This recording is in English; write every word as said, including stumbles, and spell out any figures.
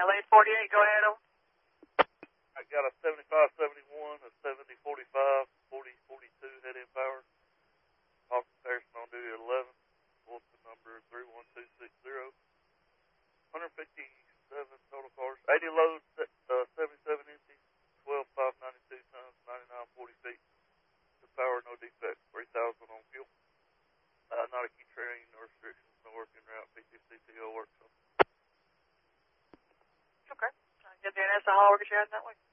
L A forty-eight, go ahead, over. I got a seventy-five seventy-one, a seventy forty-five, forty forty-two head in power. Austin Harrison on duty at eleven. Wilson number three one two six zero. one hundred fifty-seven total cars. eighty loads, uh, seventy-seven empties, twelve five ninety-two tons, ninety-nine forty feet. The power, no defects, three thousand on fuel. Uh, not a key train, no restrictions, no working route, P T C P O work. So. Okay. Get the N S A haul, we'll get you heading that way.